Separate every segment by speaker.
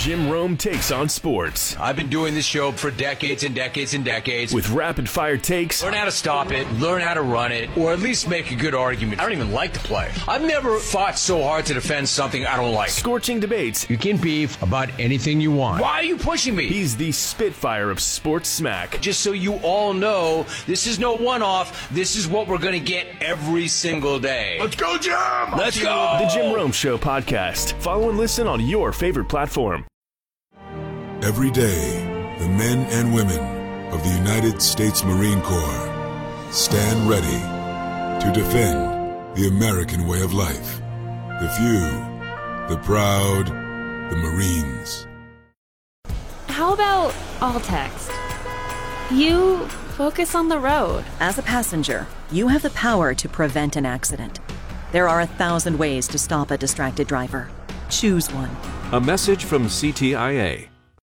Speaker 1: Jim Rome takes on sports.
Speaker 2: I've been doing this show for decades and decades and decades.
Speaker 1: With rapid-fire takes.
Speaker 2: Learn how to stop it, learn how to run it, or at least make a good argument. I don't even like the play. I've never fought so hard to defend something I don't like.
Speaker 1: Scorching debates.
Speaker 2: You can beef about anything you want. Why are you pushing me?
Speaker 1: He's the Spitfire of sports smack.
Speaker 2: Just so you all know, this is no one-off. This is what we're going to get every single day.
Speaker 3: Let's go, Jim!
Speaker 2: Let's go!
Speaker 1: The Jim Rome Show podcast. Follow and listen on your favorite platform.
Speaker 4: Every day, the men and women of the United States Marine Corps stand ready to defend the American way of life. The few, the proud, the Marines.
Speaker 5: How about all text? You focus on the road.
Speaker 6: As a passenger, you have the power to prevent an accident. There are 1,000 ways to stop a distracted driver. Choose one.
Speaker 7: A message from CTIA.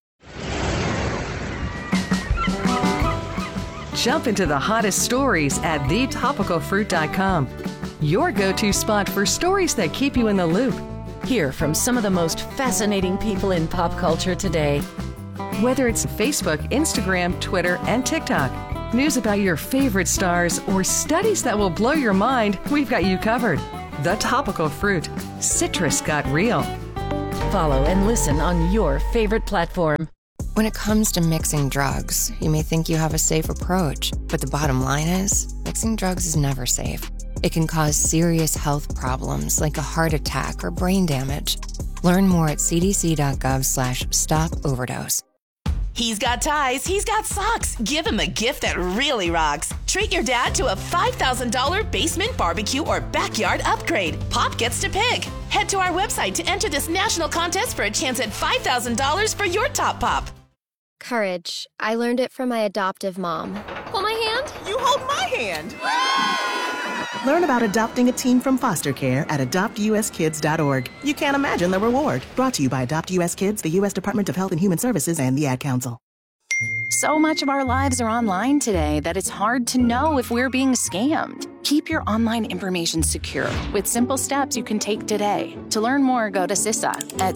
Speaker 8: Jump into the hottest stories at thetopicalfruit.com. Your go-to spot for stories that keep you in the loop.
Speaker 9: Hear from some of the most fascinating people in pop culture today.
Speaker 8: Whether it's Facebook, Instagram, Twitter, and TikTok, news about your favorite stars, or studies that will blow your mind, we've got you covered. The Topical Fruit. Citrus got real.
Speaker 9: Follow and listen on your favorite platform.
Speaker 10: When it comes to mixing drugs, you may think you have a safe approach, but the bottom line is, mixing drugs is never safe. It can cause serious health problems like a heart attack or brain damage. Learn more at cdc.gov/stop-overdose.
Speaker 11: He's got ties, he's got socks. Give him a gift that really rocks. Treat your dad to a $5,000 basement barbecue or backyard upgrade. Pop gets to pick. Head to our website to enter this national contest for a chance at $5,000 for your top pop.
Speaker 12: Courage. I learned it from my adoptive mom. Hold my hand.
Speaker 13: You hold my hand.
Speaker 14: Learn about adopting a teen from foster care at adoptuskids.org. You can't imagine the reward. Brought to you by Adopt US Kids, the U.S. Department of Health and Human Services, and the Ad Council.
Speaker 15: So much of our lives are online today that it's hard to know if we're being scammed. Keep your online information secure with simple steps you can take today. To learn more, go to CISA at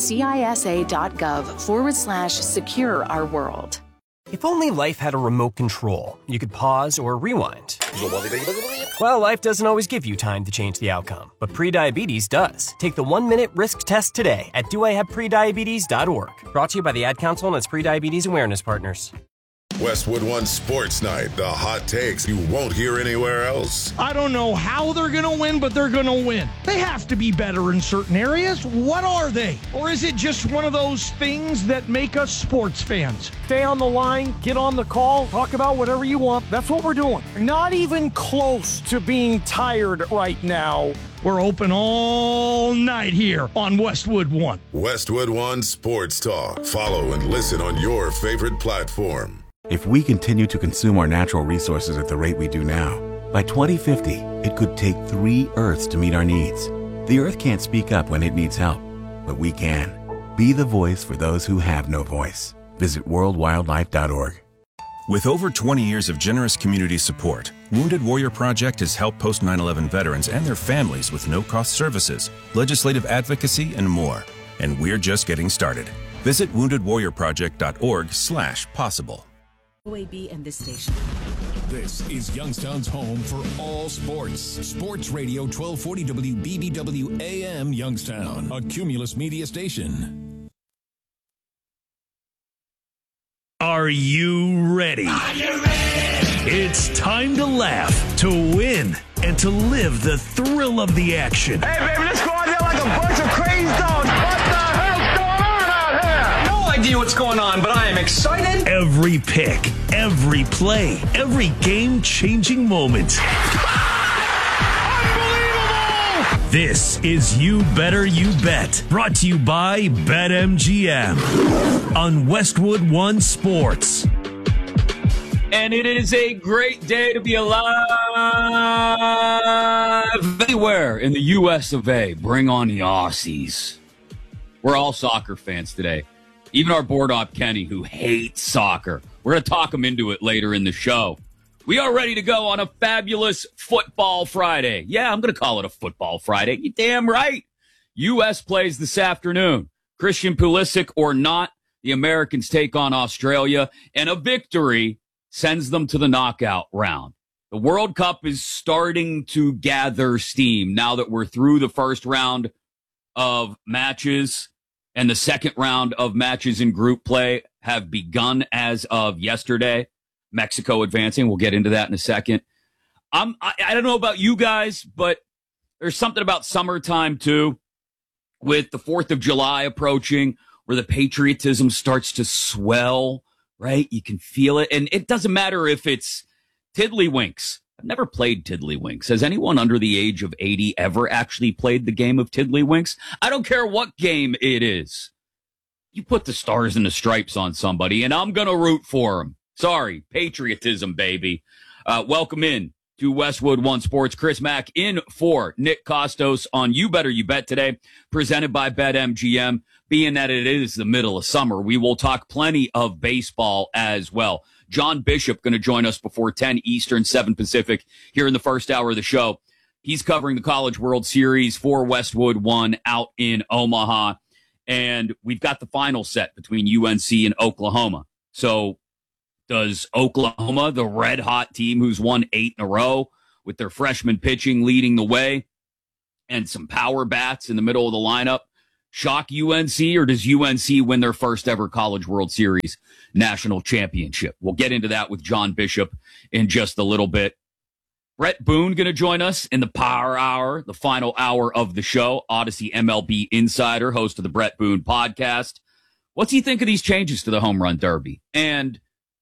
Speaker 15: cisa.gov/secure our world.
Speaker 16: If only life had a remote control, you could pause or rewind. Well, life doesn't always give you time to change the outcome, but prediabetes does. Take the 1-minute risk test today at doihaveprediabetes.org. Brought to you by the Ad Council and its prediabetes awareness partners.
Speaker 4: Westwood One Sports Night, the hot takes you won't hear anywhere else.
Speaker 3: I don't know how they're going to win, but they're going to win. They have to be better in certain areas. What are they? Or is it just one of those things that make us sports fans? Stay on the line, get on the call, talk about whatever you want. That's what we're doing. Not even close to being tired right now. We're open all night here on Westwood One.
Speaker 4: Westwood One Sports Talk. Follow and listen on your favorite platform.
Speaker 17: If we continue to consume our natural resources at the rate we do now, by 2050, it could take 3 Earths to meet our needs. The Earth can't speak up when it needs help, but we can. Be the voice for those who have no voice. Visit worldwildlife.org.
Speaker 18: With over 20 years of generous community support, Wounded Warrior Project has helped post 9/11 veterans and their families with no-cost services, legislative advocacy, and more. And we're just getting started. Visit woundedwarriorproject.org/possible.
Speaker 8: OAB and this station.
Speaker 19: This is Youngstown's home for all sports. Sports Radio 1240 WBBW AM Youngstown, a Cumulus media station.
Speaker 20: Are you ready? Are you ready? It's time to laugh, to win, and to live the thrill of the action.
Speaker 21: Hey, baby, let's go out there like a bunch of crazy dogs. What the hell's going on out here?
Speaker 20: No idea what's going on, but I am excited. Every pick, every play, every game-changing moment. Unbelievable! This is You Better You Bet, brought to you by BetMGM on Westwood One Sports.
Speaker 22: And it is a great day to be alive anywhere in the U.S. of A. Bring on the Aussies. We're all soccer fans today. Even our board op, Kenny, who hates soccer. We're going to talk him into it later in the show. We are ready to go on a fabulous Football Friday. Yeah, I'm going to call it a Football Friday. You damn right. U.S. plays this afternoon. Christian Pulisic or not, The Americans take on Australia, and a victory sends them to the knockout round. The World Cup is starting to gather steam now that we're through the first round of matches, and the second round of matches in group play have begun as of yesterday. Mexico advancing. We'll get into that in a second. I don't know about you guys, but there's something about summertime, too, with the 4th of July approaching, where the patriotism starts to swell, right? You can feel it. And it doesn't matter if it's Tiddlywinks. I've never played Tiddlywinks. Has anyone under the age of 80 ever actually played the game of Tiddlywinks? I don't care what game it is. You put the stars and the stripes on somebody, and I'm going to root for them. Sorry, patriotism, baby. Welcome in to Westwood One Sports. Chris Mack in for Nick Costos on You Better You Bet today, presented by BetMGM. Being that it is the middle of summer, we will talk plenty of baseball as well. John Bishop going to join us before 10 Eastern, 7 Pacific here in the first hour of the show. He's covering the College World Series for Westwood One out in Omaha. And we've got the final set between UNC and Oklahoma. So does Oklahoma, the red-hot team who's won 8 in a row with their freshman pitching leading the way and some power bats in the middle of the lineup, shock UNC, or does UNC win their first ever College World Series national championship? We'll get into that with John Bishop in just a little bit. Brett Boone going to join us in the Power Hour, the final hour of the show. Odyssey MLB insider, host of the Brett Boone podcast. What's he think of these changes to the home run derby? And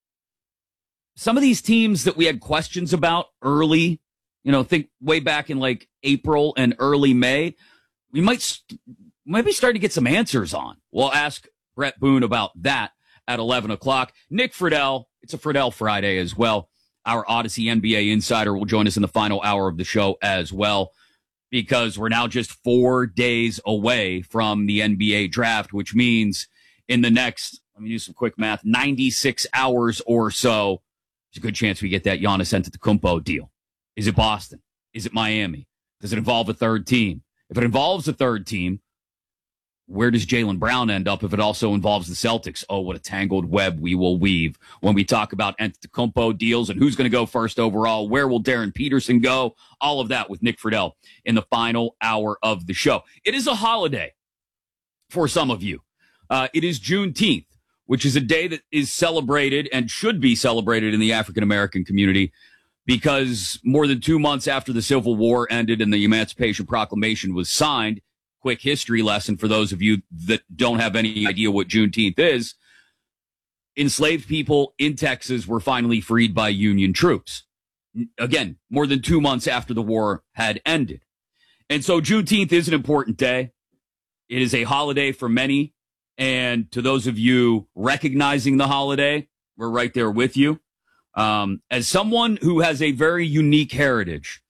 Speaker 22: some of these teams that we had questions about early, think way back in like April and early May, we might be starting to get some answers on. We'll ask Brett Boone about that at 11 o'clock. Nick Friedel, it's a Friedel Friday as well. Our Odyssey NBA insider will join us in the final hour of the show as well, because we're now just 4 days away from the NBA draft, which means in the next, let me do some quick math, 96 hours or so, there's a good chance we get that Giannis Antetokounmpo deal. Is it Boston? Is it Miami? Does it involve a third team? If it involves a third team, where does Jaylen Brown end up if it also involves the Celtics? Oh, what a tangled web we will weave when we talk about Antetokounmpo deals and who's going to go first overall. Where will Darren Peterson go? All of that with Nick Friedel in the final hour of the show. It is a holiday for some of you. It is Juneteenth, which is a day that is celebrated and should be celebrated in the African-American community, because more than 2 months after the Civil War ended and the Emancipation Proclamation was signed, quick history lesson for those of you that don't have any idea what Juneteenth is, enslaved people in Texas were finally freed by Union troops. Again, more than 2 months after the war had ended. And so Juneteenth is an important day. It is a holiday for many. And to those of you recognizing the holiday, we're right there with you. As someone who has a very unique heritage,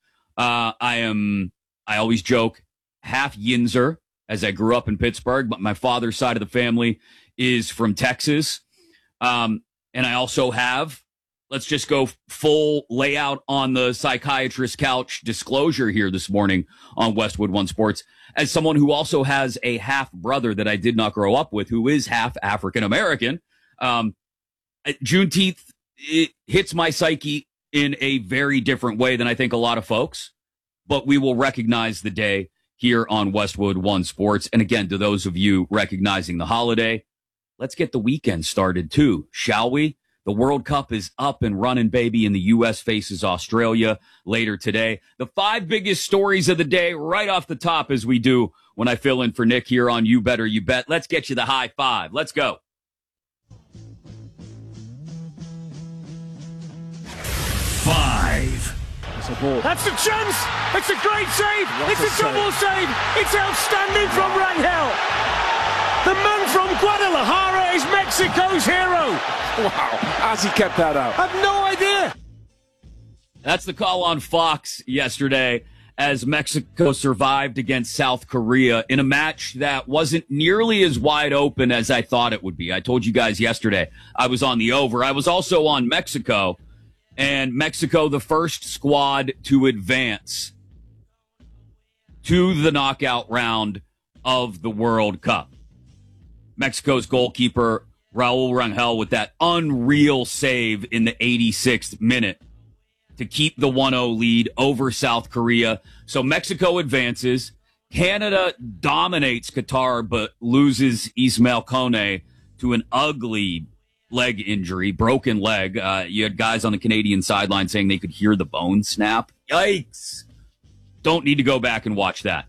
Speaker 22: I always joke, half Yinzer, as I grew up in Pittsburgh, but my father's side of the family is from Texas. And I also have, let's just go full layout on the psychiatrist couch disclosure here this morning on Westwood One Sports, as someone who also has a half brother that I did not grow up with, who is half African American. Juneteenth, it hits my psyche in a very different way than I think a lot of folks, but we will recognize the day here on Westwood One Sports. And again, to those of you recognizing the holiday, let's get the weekend started too, shall we? The World Cup is up and running, baby, and the U.S. faces Australia later today. The 5 biggest stories of the day right off the top, as we do when I fill in for Nick here on You Better You Bet. Let's get you the high five. Let's go.
Speaker 20: 5.
Speaker 3: That's a chance. It's a great save. It's a double save. It's outstanding from Rangel. The man from Guadalajara is Mexico's hero.
Speaker 21: Wow. How's he kept that up?
Speaker 3: I've no idea.
Speaker 22: That's the call on Fox yesterday as Mexico survived against South Korea in a match that wasn't nearly as wide open as I thought it would be. I told you guys yesterday I was on the over. I was also on Mexico. And Mexico, the first squad to advance to the knockout round of the World Cup. Mexico's goalkeeper, Raul Rangel with that unreal save in the 86th minute to keep the 1-0 lead over South Korea. So Mexico advances. Canada dominates Qatar, but loses Ismail Kone to an ugly leg injury, broken leg. You had guys on the Canadian sideline saying they could hear the bone snap. Yikes. Don't need to go back and watch that.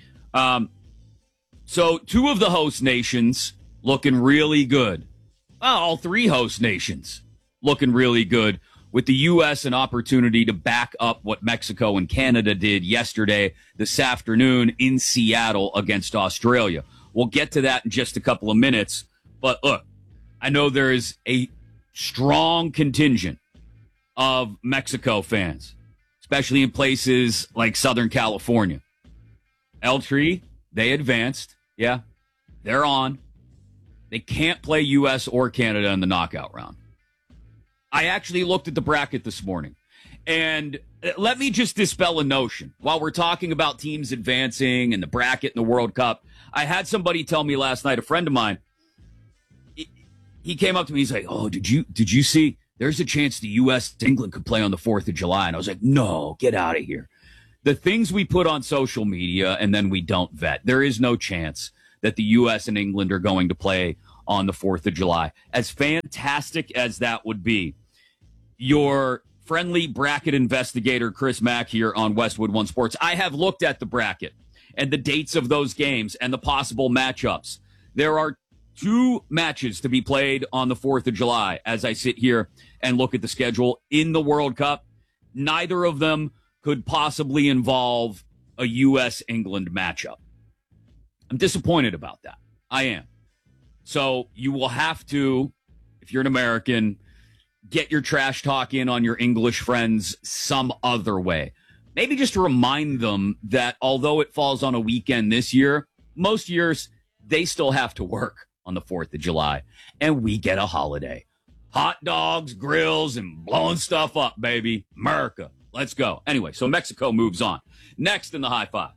Speaker 22: So 2 of the host nations looking really good. Well, all 3 host nations looking really good, with the U.S. an opportunity to back up what Mexico and Canada did yesterday, this afternoon in Seattle against Australia. We'll get to that in just a couple of minutes. But look, I know there is a strong contingent of Mexico fans, especially in places like Southern California. El Tri, they advanced. Yeah, they're on. They can't play U.S. or Canada in the knockout round. I actually looked at the bracket this morning, and let me just dispel a notion. While we're talking about teams advancing and the bracket and the World Cup, I had somebody tell me last night, a friend of mine, he came up to me, he's like, oh, did you see there's a chance the U.S. England could play on the 4th of July? And I was like, no, get out of here. The things we put on social media and then we don't vet, there is no chance that the U.S. and England are going to play on the 4th of July. As fantastic as that would be, your friendly bracket investigator, Chris Mack, here on Westwood One Sports, I have looked at the bracket and the dates of those games and the possible matchups. There are 2 matches to be played on the 4th of July as I sit here and look at the schedule in the World Cup. Neither of them could possibly involve a U.S.-England matchup. I'm disappointed about that. I am. So you will have to, if you're an American, get your trash talk in on your English friends some other way. Maybe just to remind them that although it falls on a weekend this year, most years they still have to work on the 4th of July, and we get a holiday. Hot dogs, grills, and blowing stuff up, baby. America. Let's go. Anyway, so Mexico moves on. Next in the high five.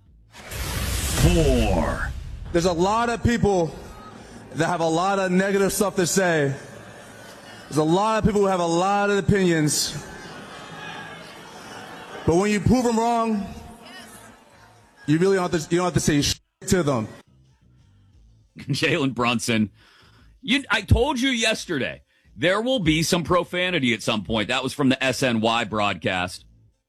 Speaker 20: 4.
Speaker 2: There's a lot of people that have a lot of negative stuff to say. There's a lot of people who have a lot of opinions. But when you prove them wrong, you really don't have to say shit to them.
Speaker 22: Jalen Brunson. I told you yesterday, there will be some profanity at some point. That was from the SNY broadcast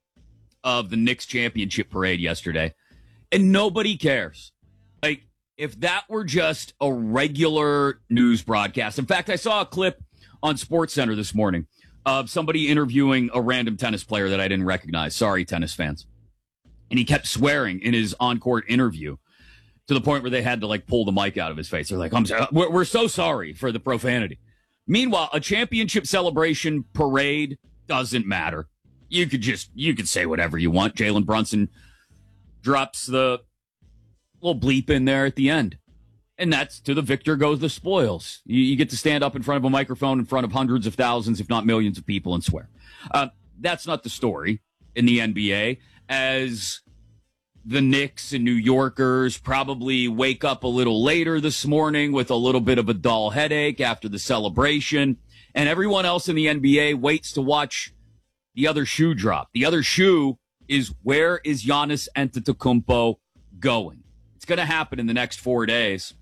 Speaker 22: of the Knicks championship parade yesterday. And nobody cares. Like, if that were just a regular news broadcast. In fact, I saw a clip on SportsCenter this morning of somebody interviewing a random tennis player that I didn't recognize. Sorry, tennis fans. And he kept swearing in his on-court interview to the point where they had to, like, pull the mic out of his face. They're like, we're so sorry for the profanity. Meanwhile, a championship celebration parade doesn't matter. You could say whatever you want. Jalen Brunson drops the little bleep in there at the end. And that's to the victor goes the spoils. You get to stand up in front of a microphone in front of hundreds of thousands, if not millions of people and swear. That's not the story in the NBA, as the Knicks and New Yorkers probably wake up a little later this morning with a little bit of a dull headache after the celebration. And everyone else in the NBA waits to watch the other shoe drop. The other shoe is, where is Giannis Antetokounmpo going? It's going to happen in the next 4 days.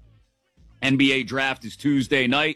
Speaker 22: NBA draft is Tuesday night.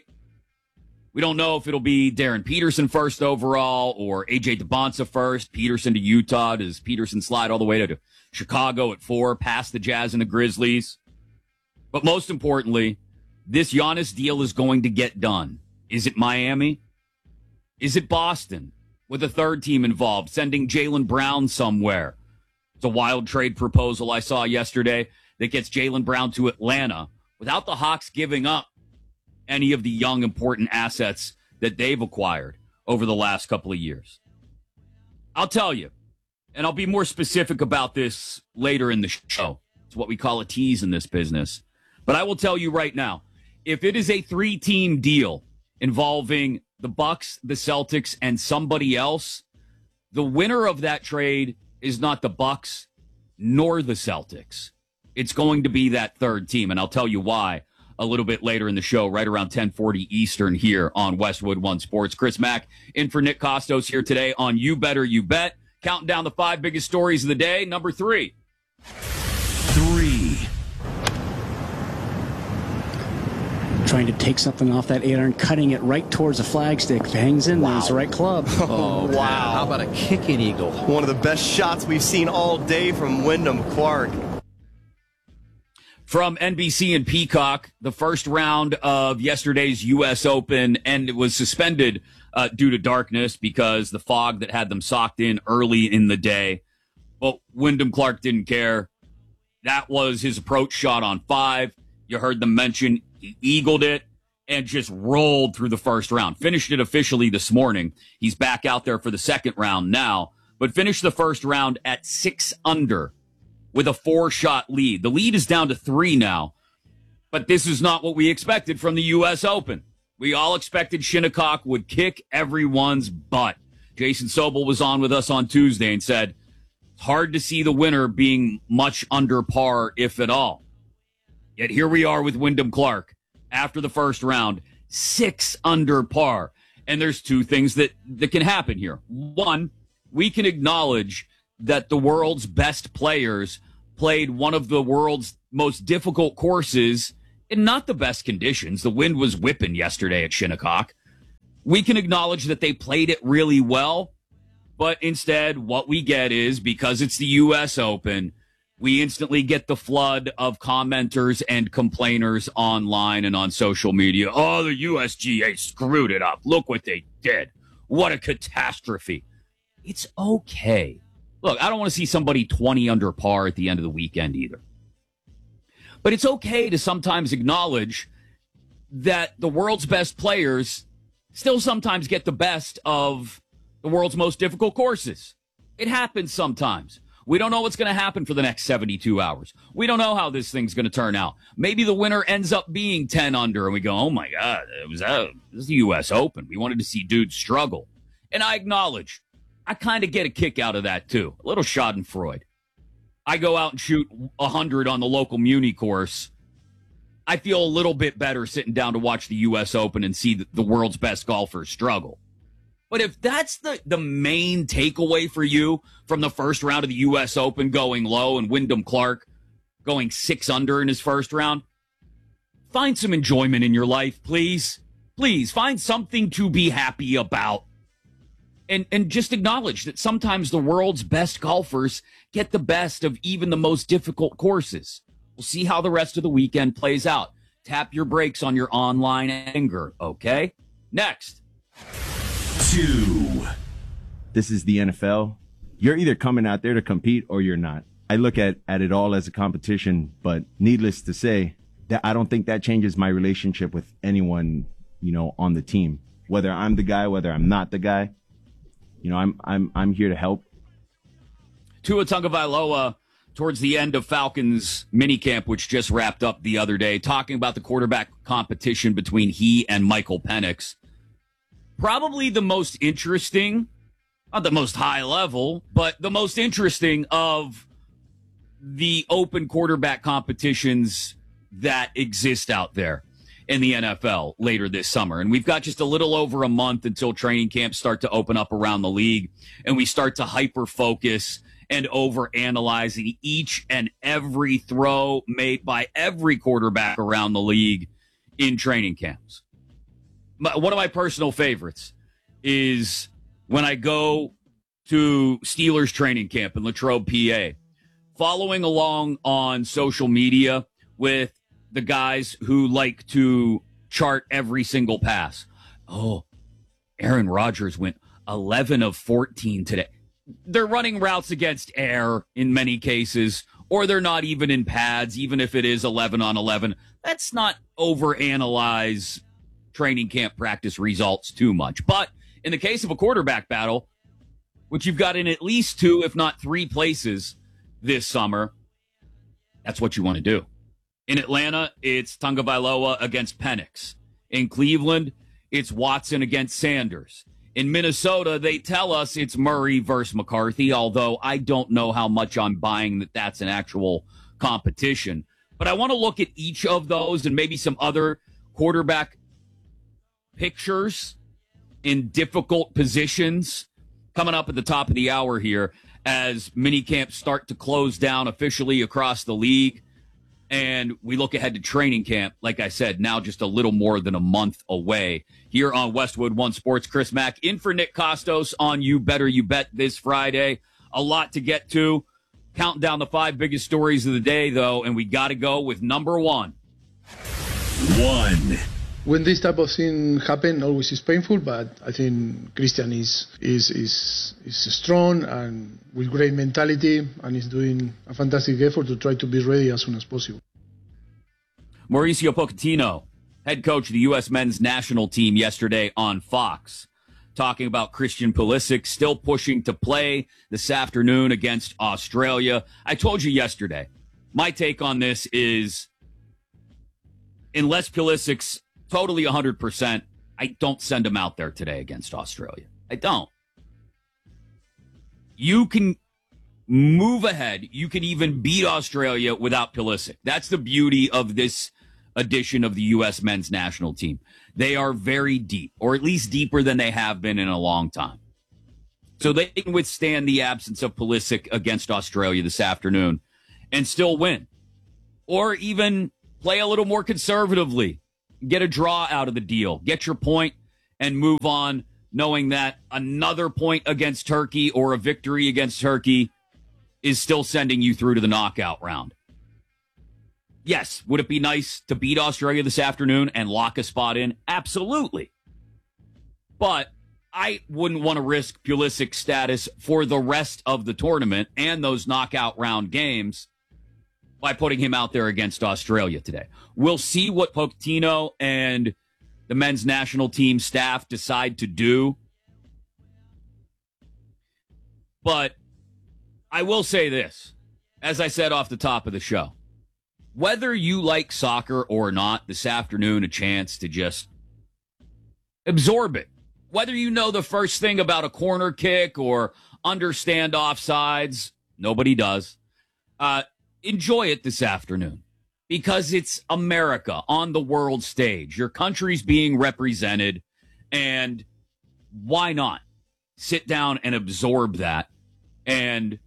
Speaker 22: We don't know if it'll be Darren Peterson first overall or AJ DeBonsa first. Peterson to Utah. Does Peterson slide all the way to Chicago at 4, past the Jazz and the Grizzlies? But most importantly, this Giannis deal is going to get done. Is it Miami? Is it Boston with a third team involved, sending Jaylen Brown somewhere? It's a wild trade proposal I saw yesterday that gets Jaylen Brown to Atlanta without the Hawks giving up any of the young, important assets that they've acquired over the last couple of years. I'll tell you, and I'll be more specific about this later in the show. It's what we call a tease in this business. But I will tell you right now, if it is a 3-team deal involving the Bucks, the Celtics, and somebody else, the winner of that trade is not the Bucks nor the Celtics. It's going to be that third team, and I'll tell you why a little bit later in the show, right around 10:40 Eastern here on Westwood One Sports. Chris Mack in for Nick Costos here today on You Better You Bet. Counting down the 5 biggest stories of the day. Number 3.
Speaker 1: Trying to take something off that 8-iron, cutting it right towards the flagstick. If it hangs in there, it's the right club.
Speaker 13: Oh, wow. How about a kicking eagle? One of the best shots we've seen all day from Wyndham Clark.
Speaker 22: From NBC and Peacock, the first round of yesterday's U.S. Open, and it was suspended due to darkness because the fog that had them socked in early in the day. But Wyndham Clark didn't care. That was his approach shot on 5. You heard them mention he eagled it and just rolled through the first round. Finished it officially this morning. He's back out there for the second round now, but finished the first round at 6 under with a 4-shot lead. The lead is down to 3 now, but this is not what we expected from the U.S. Open. We all expected Shinnecock would kick everyone's butt. Jason Sobel was on with us on Tuesday and said, it's hard to see the winner being much under par, if at all. Yet here we are with Wyndham Clark after the first round, 6 under par. And there's 2 things that can happen here. One, we can acknowledge that the world's best players played one of the world's most difficult courses in not the best conditions. The wind was whipping yesterday at Shinnecock. We can acknowledge that they played it really well, but instead what we get is, because it's the U.S. Open, we instantly get the flood of commenters and complainers online and on social media. Oh, the USGA screwed it up. Look what they did. What a catastrophe. It's okay. Look, I don't want to see somebody 20 under par at the end of the weekend either. But it's okay to sometimes acknowledge that the world's best players still sometimes get the best of the world's most difficult courses. It happens sometimes. We don't know what's going to happen for the next 72 hours. We don't know how this thing's going to turn out. Maybe the winner ends up being 10 under, and we go, oh, my God, this is the U.S. Open. We wanted to see dudes struggle. And I acknowledge, I kind of get a kick out of that, too. A little schadenfreude. I go out and shoot 100 on the local Muni course. I feel a little bit better sitting down to watch the U.S. Open and see the world's best golfers struggle. But if that's the main takeaway for you from the first round of the U.S. Open going low and Wyndham Clark going 6 under in his first round, find some enjoyment in your life, please. Please, find something to be happy about. And just acknowledge that sometimes the world's best golfers get the best of even the most difficult courses. We'll see how the rest of the weekend plays out. Tap your brakes on your online anger, okay? Next.
Speaker 23: 2. This is the NFL. You're either coming out there to compete or you're not. I look at it all as a competition, but needless to say, that I don't think that changes my relationship with anyone, on the team. Whether I'm the guy, whether I'm not the guy, I'm here to help.
Speaker 22: Tua Tagovailoa towards the end of Falcons minicamp, which just wrapped up the other day, talking about the quarterback competition between he and Michael Penix. Probably the most interesting, not the most high level, but the most interesting of the open quarterback competitions that exist out there in the NFL later this summer. And we've got just a little over a month until training camps start to open up around the league, and we start to hyper-focus and overanalyze each and every throw made by every quarterback around the league in training camps. One of my personal favorites is when I go to Steelers training camp in Latrobe, PA, following along on social media with the guys who like to chart every single pass. Oh, Aaron Rodgers went 11 of 14 today. They're running routes against air in many cases, or they're not even in pads, even if it is 11 on 11. Let's not overanalyze training camp practice results too much. But in the case of a quarterback battle, which you've got in at least 2, if not 3 places this summer, that's what you want to do. In Atlanta, it's Tagovailoa against Penix. In Cleveland, it's Watson against Sanders. In Minnesota, they tell us it's Murray versus McCarthy, although I don't know how much I'm buying that that's an actual competition. But I want to look at each of those and maybe some other quarterback pictures in difficult positions coming up at the top of the hour here as minicamps start to close down officially across the league. And we look ahead to training camp, like I said, now just a little more than a month away. Here on Westwood One Sports, Chris Mack in for Nick Costos on You Better You Bet this Friday. A lot to get to. Counting down the 5 biggest stories of the day, though, and we got to go with number 1.
Speaker 5: When this type of thing happen, always is painful, but I think Christian is strong and with great mentality, and is doing a fantastic effort to try to be ready as soon as possible.
Speaker 22: Mauricio Pochettino, head coach of the U.S. men's national team yesterday on Fox, talking about Christian Pulisic still pushing to play this afternoon against Australia. I told you yesterday, my take on this is unless Pulisic's totally 100%, I don't send him out there today against Australia. I don't. You can move ahead. You can even beat Australia without Pulisic. That's the beauty of this edition of the U.S. men's national team. They are very deep, or at least deeper than they have been in a long time. So they can withstand the absence of Pulisic against Australia this afternoon and still win. Or even play a little more conservatively. Get a draw out of the deal. Get your point and move on, knowing that another point against Turkey or a victory against Turkey is still sending you through to the knockout round. Yes, would it be nice to beat Australia this afternoon and lock a spot in? Absolutely. But I wouldn't want to risk Pulisic's status for the rest of the tournament and those knockout round games by putting him out there against Australia today. We'll see what Pochettino and the men's national team staff decide to do. But I will say this, as I said off the top of the show, whether you like soccer or not, this afternoon, a chance to just absorb it. Whether you know the first thing about a corner kick or understand offsides, nobody does. Enjoy it this afternoon because it's America on the world stage. Your country's being represented, and why not sit down and absorb that and,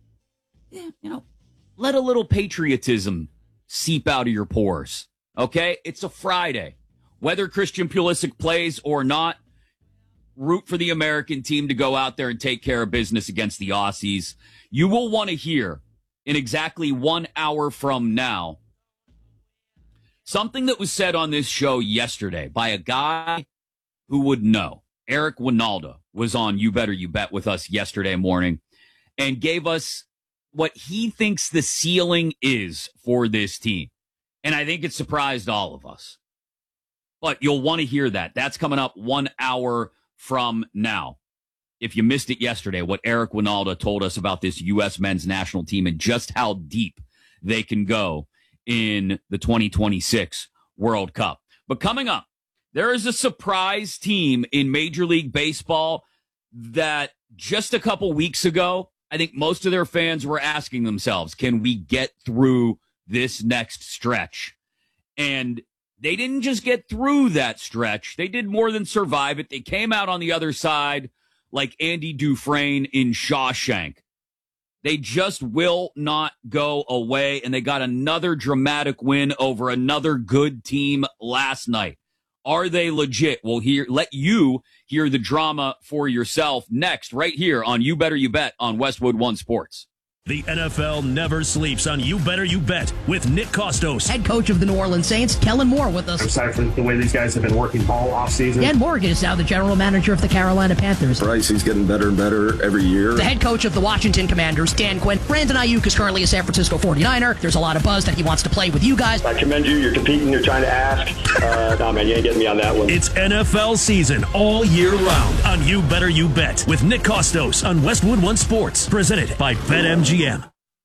Speaker 22: let a little patriotism seep out of your pores. Okay? It's a Friday. Whether Christian Pulisic plays or not, root for the American team to go out there and take care of business against the Aussies. You will want to hear in exactly 1 hour from now something that was said on this show yesterday by a guy who would know. Eric Winalda was on You Better You Bet with us yesterday morning and gave us what he thinks the ceiling is for this team. And I think it surprised all of us. But you'll want to hear that. That's coming up 1 hour from now. If you missed it yesterday, what Eric Winalda told us about this U.S. men's national team and just how deep they can go in the 2026 World Cup. But coming up, there is a surprise team in Major League Baseball that just a couple weeks ago, I think most of their fans were asking themselves, can we get through this next stretch? And they didn't just get through that stretch. They did more than survive it. They came out on the other side like Andy Dufresne in Shawshank. They just will not go away, and they got another dramatic win over another good team last night. Are they legit? We'll let you hear the drama for yourself next, right here on You Better You Bet on Westwood One Sports.
Speaker 20: The NFL never sleeps on You Better You Bet with Nick Costos.
Speaker 6: Head coach of the New Orleans Saints, Kellen Moore, with us.
Speaker 7: I'm excited for the way these guys have been working all offseason.
Speaker 6: Dan Morgan is now the general manager of the Carolina Panthers.
Speaker 24: Bryce, he's getting better and better every year.
Speaker 6: The head coach of the Washington Commanders, Dan Quinn. Brandon Ayuk is currently a San Francisco 49er. There's a lot of buzz that he wants to play with you guys.
Speaker 7: I commend you. You're competing. You're trying to ask. No, man, you ain't getting me on that one.
Speaker 20: It's NFL season all year round on You Better You Bet with Nick Costos on Westwood One Sports. Presented by BetMGM.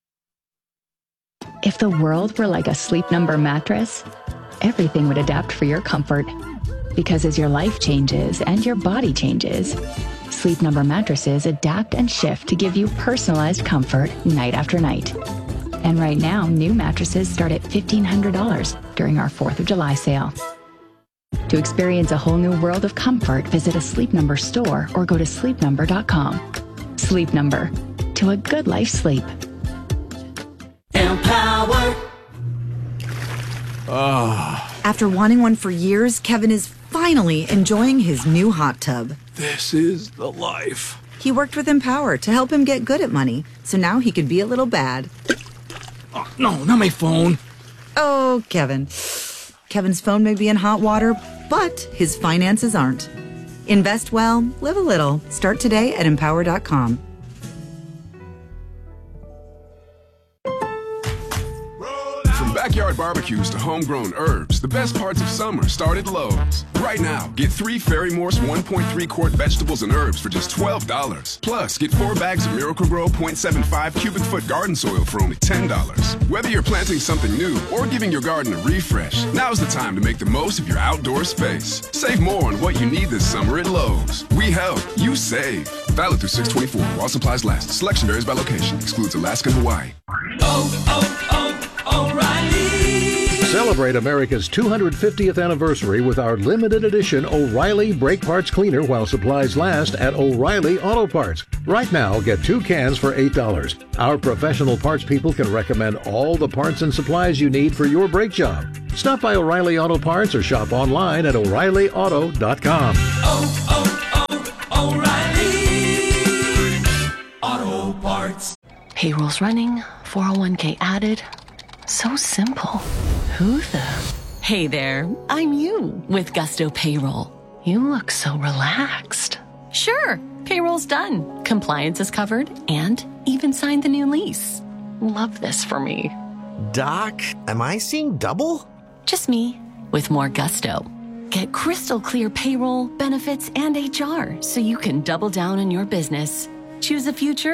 Speaker 25: If the world were like a Sleep Number mattress, everything would adapt for your comfort. Because as your life changes and your body changes, Sleep Number mattresses adapt and shift to give you personalized comfort night after night. And right now, new mattresses start at $1,500 during our 4th of July sale. To experience a whole new world of comfort, visit a Sleep Number store or go to sleepnumber.com. Sleep Number. To a good life sleep.
Speaker 9: Empower. After wanting one for years, Kevin is finally enjoying his new hot tub.
Speaker 20: This is the life.
Speaker 9: He worked with Empower to help him get good at money, so now he could be a little bad.
Speaker 20: Oh, no, not my phone.
Speaker 9: Oh, Kevin. Kevin's phone may be in hot water, but his finances aren't. Invest well, live a little. Start today at empower.com.
Speaker 10: From backyard barbecues to homegrown herbs, the best parts of summer start at Lowe's. Right now, get 3 Ferry Morse 1.3 quart vegetables and herbs for just $12. Plus, get 4 bags of Miracle-Gro 0.75 cubic foot garden soil for only $10. Whether you're planting something new or giving your garden a refresh, now's the time to make the most of your outdoor space. Save more on what you need this summer at Lowe's. We help, you save. Valid through 6/24 while supplies last. Selection varies by location. Excludes Alaska and Hawaii.
Speaker 11: Celebrate America's 250th anniversary with our limited edition O'Reilly Brake Parts Cleaner while supplies last at O'Reilly Auto Parts. Right now, get 2 cans for $8. Our professional parts people can recommend all the parts and supplies you need for your brake job. Stop by O'Reilly Auto Parts or shop online at O'ReillyAuto.com.
Speaker 9: O'Reilly Auto Parts.
Speaker 12: Payroll's running, 401k added. So simple. Who the? Hey there, I'm you with Gusto Payroll. You look so relaxed. Sure, payroll's done. Compliance is covered and even signed the new lease. Love this for me.
Speaker 13: Doc, am I seeing double?
Speaker 12: Just me with more gusto. Get crystal clear payroll, benefits, and HR so you can double down on your business. Choose a future